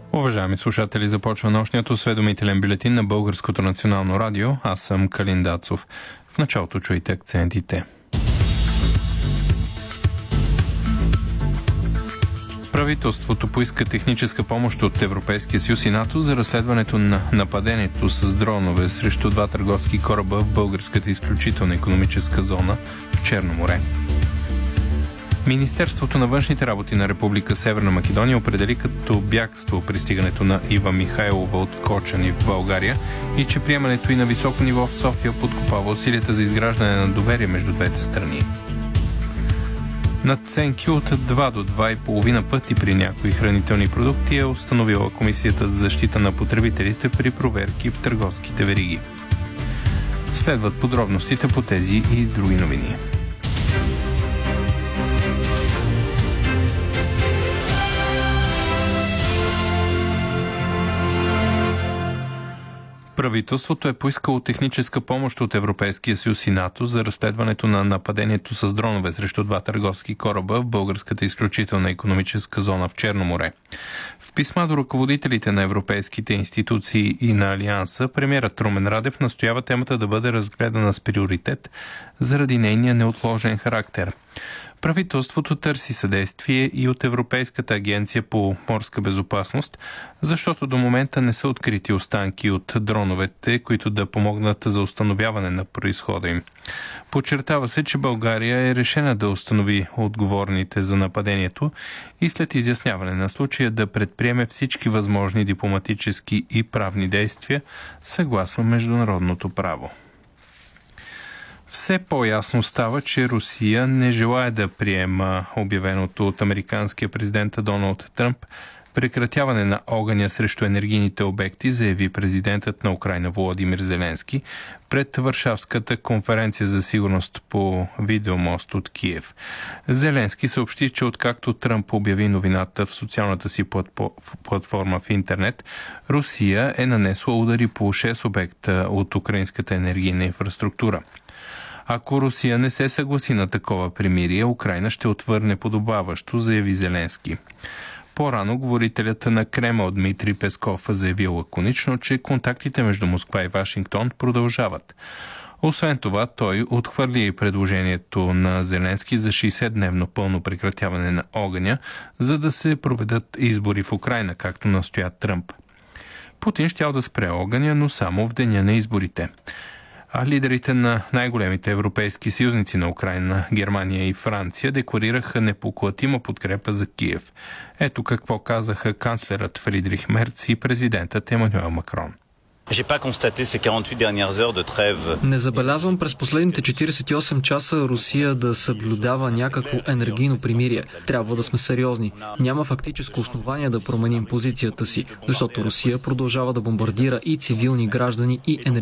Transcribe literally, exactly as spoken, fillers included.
Уважаеми слушатели, започва нощният осведомителен бюлетин на Българското национално радио. Аз съм Калин Дацов. В началото чуйте акцентите. Правителството поиска техническа помощ от Европейския съюз и НАТО за разследването на нападението с дронове срещу два търговски кораба в българската изключителна икономическа зона в Черно море. Министерството на външните работи на Република Северна Македония определи като бягство пристигането на Ива Михайлова от Кочани в България и че приемането и на високо ниво в София подкопава усилията за изграждане на доверие между двете страни. Надценки от два до два и половина пъти при някои хранителни продукти е установила Комисията за защита на потребителите при проверки в търговските вериги. Следват подробностите по тези и други новини. Правителството е поискало техническа помощ от Европейския съюз и НАТО за разследването на нападението с дронове срещу два търговски кораба в българската изключителна икономическа зона в Черно море. В писма до ръководителите на европейските институции и на Алианса, премиерът Румен Радев настоява темата да бъде разгледана с приоритет заради нейния неотложен характер. Правителството търси съдействие и от Европейската агенция по морска безопасност, защото до момента не са открити останки от дроновете, които да помогнат за установяване на произхода им. Подчертава се, че България е решена да установи отговорните за нападението и след изясняване на случая да предприеме всички възможни дипломатически и правни действия съгласно международното право. Все по-ясно става, че Русия не желае да приема обявеното от американския президент Доналд Тръмп прекратяване на огъня срещу енергийните обекти, заяви президентът на Украйна Володимир Зеленски пред Варшавската конференция за сигурност по видеомост от Киев. Зеленски съобщи, че откакто Тръмп обяви новината в социалната си платформа в интернет, Русия е нанесла удари по шест обекта от украинската енергийна инфраструктура. Ако Русия не се съгласи на такова примирие, Украйна ще отвърне подобаващо, заяви Зеленски. По-рано говорителят на Кремъл Дмитрий Песков заявил лаконично, че контактите между Москва и Вашингтон продължават. Освен това, той отхвърли предложението на Зеленски за шейсетдневно пълно прекратяване на огъня, за да се проведат избори в Украйна, както настоя Тръмп. Путин щял да спре огъня, но само в деня на изборите. А лидерите на най-големите европейски съюзници на Украйна, Германия и Франция, декларираха непоклатима подкрепа за Киев. Ето какво казаха канцлерът Фридрих Мерц и президентът Емануел Макрон. Не забелязвам през последните четиридесет и осем часа Русия да съблюдава някакво енергийно примирие. Трябва да сме сериозни. Няма фактическо основание да променим позицията си, защото Русия продължава да бомбардира и цивилни граждани, и енергийни